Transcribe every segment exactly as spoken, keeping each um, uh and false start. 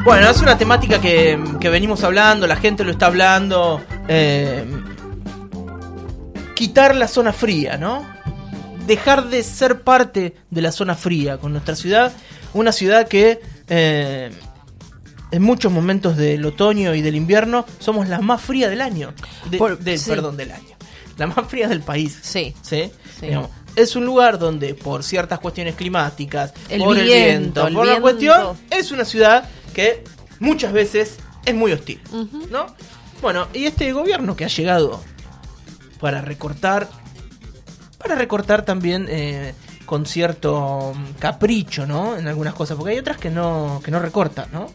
Bueno, es una temática que, que venimos hablando, la gente lo está hablando. Eh, quitar la zona fría, ¿no? Dejar de ser parte de la zona fría con nuestra ciudad. Una ciudad que eh, en muchos momentos del otoño y del invierno somos la más fría del año. De, Por, de, sí. Perdón, del año. La más fría del país. Sí. ¿Sí? Sí. Digamos, es un lugar donde por ciertas cuestiones climáticas, El por viento, el viento, el por la viento. cuestión, es una ciudad que muchas veces es muy hostil, Uh-huh. ¿no? Bueno, y este gobierno que ha llegado para recortar, para recortar también eh, con cierto capricho, ¿no? En algunas cosas, porque hay otras que no, que no recortan, ¿no?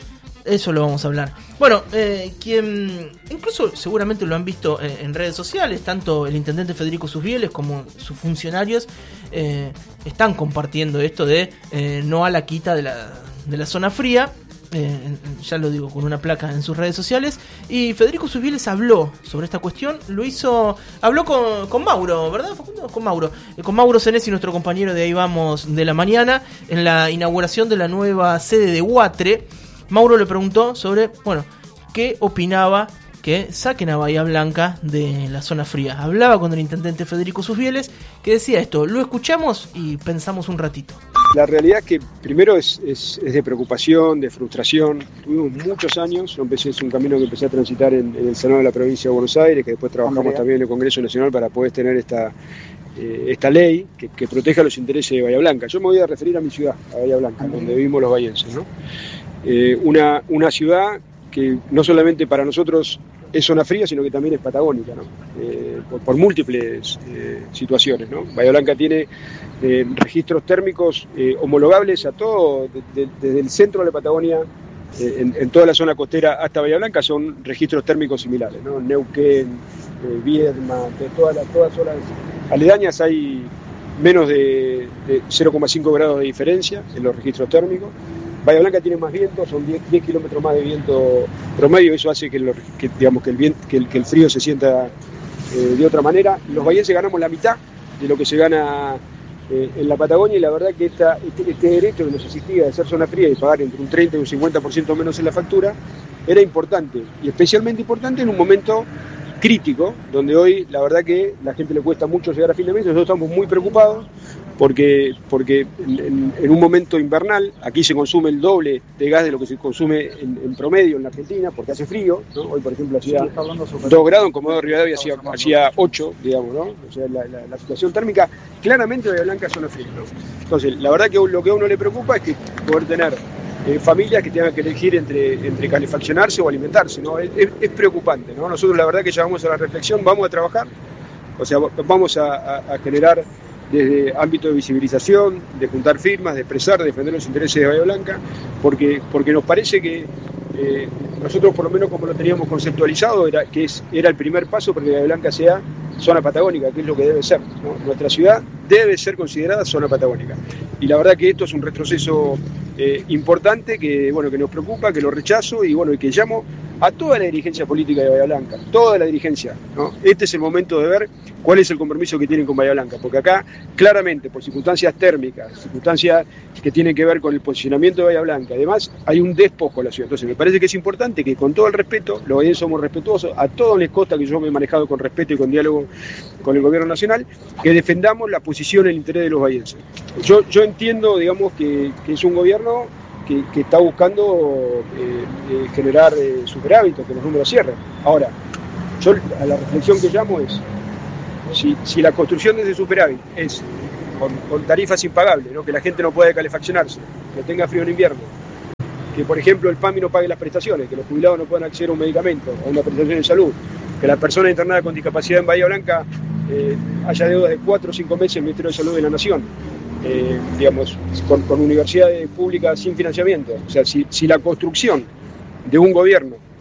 Eso lo vamos a hablar. Bueno, eh, quien incluso seguramente lo han visto en, en redes sociales, tanto el intendente Federico Susbieles como sus funcionarios eh, están compartiendo esto de eh, no a la quita de la, de la zona fría. Eh, ya lo digo, con una placa en sus redes sociales. Y Federico Susbieles habló sobre esta cuestión. Lo hizo, habló con, con Mauro, ¿verdad, Facundo? Con Mauro, eh, con Mauro Senesi, nuestro compañero de Ahí Vamos de la Mañana, en la inauguración de la nueva sede de Huatre. Mauro le preguntó sobre, bueno, qué opinaba que saquen a Bahía Blanca de la zona fría. Hablaba con el intendente Federico Susbieles, que decía esto. Lo escuchamos y pensamos un ratito. La realidad es que primero es, es, es de preocupación, de frustración. Tuvimos muchos años, yo empecé, es un camino que empecé a transitar en, en el Senado de la provincia de Buenos Aires, que después trabajamos Andrea. también en el Congreso Nacional para poder tener esta, eh, esta ley que, que proteja los intereses de Bahía Blanca. Yo me voy a referir a mi ciudad, a Bahía Blanca, Andrea. donde vivimos los bahienses, ¿no? Eh, una, una ciudad que no solamente para nosotros es zona fría, sino que también es patagónica, ¿no? Eh, por, por múltiples eh, situaciones, ¿no? Bahía Blanca tiene eh, registros térmicos eh, homologables a todo, de, de, desde el centro de la Patagonia, eh, en, en toda la zona costera hasta Bahía Blanca, son registros térmicos similares, ¿no? Neuquén, eh, Viedma, de todas las todas zonas aledañas hay menos de, de cero coma cinco grados de diferencia en los registros térmicos. Bahía Blanca tiene más viento, son diez kilómetros más de viento promedio, eso hace que, lo, que, digamos, que, el, viento, que, el, que el frío se sienta eh, de otra manera. Los bahienses ganamos la mitad de lo que se gana eh, en la Patagonia, y la verdad que esta, este, este derecho que nos existía de ser zona fría y pagar entre un treinta y un cincuenta por ciento menos en la factura era importante, y especialmente importante en un momento crítico, donde hoy la verdad que la gente le cuesta mucho llegar a fin de mes. Nosotros estamos muy preocupados porque, porque en, en un momento invernal aquí se consume el doble de gas de lo que se consume en, en promedio en la Argentina, porque hace frío, ¿no? Hoy por ejemplo hacía dos grados, en Comodoro Rivadavia hacía, hacía ocho, digamos, ¿no? O sea, la, la, la situación térmica claramente Bahía Blanca es zona fría, ¿no? Entonces la verdad que lo que a uno le preocupa es que poder tener Eh, familias que tengan que elegir entre, entre calefaccionarse o alimentarse, ¿no? Es, es, es preocupante, ¿no? Nosotros la verdad que ya vamos a la reflexión, vamos a trabajar, o sea, vamos a, a, a generar desde ámbito de visibilización, de juntar firmas, de expresar, de defender los intereses de Bahía Blanca, porque, porque nos parece que eh, nosotros por lo menos como lo teníamos conceptualizado, era que es, era el primer paso para que Bahía Blanca sea zona patagónica, que es lo que debe ser, ¿no? Nuestra ciudad debe ser considerada zona patagónica. Y la verdad que esto es un retroceso eh, importante que, bueno, que nos preocupa, que lo rechazo y, bueno, y que llamo a toda la dirigencia política de Bahía Blanca, toda la dirigencia, ¿no? Este es el momento de ver cuál es el compromiso que tienen con Bahía Blanca, porque acá claramente por circunstancias térmicas, circunstancias que tienen que ver con el posicionamiento de Bahía Blanca, además hay un despojo a la ciudad. Entonces me parece que es importante que con todo el respeto, los bahienses somos respetuosos, a todos les consta que yo me he manejado con respeto y con diálogo con el gobierno nacional, que defendamos la posición y el interés de los bahienses. Yo, yo entiendo, digamos, que, que es un gobierno que, que está buscando eh, eh, generar eh, superávit, que los números cierren. Ahora, yo a la reflexión que llamo es, si, si la construcción de ese superávit es con, con tarifas impagables, ¿no? Que la gente no pueda calefaccionarse, que tenga frío en invierno, que por ejemplo el P A M I no pague las prestaciones, que los jubilados no puedan acceder a un medicamento, a una prestación de salud, que las personas internadas con discapacidad en Bahía Blanca eh, haya deudas de cuatro o cinco meses en el Ministerio de Salud de la Nación, eh, digamos, con, con universidades públicas sin financiamiento. O sea, si, si la construcción de un gobierno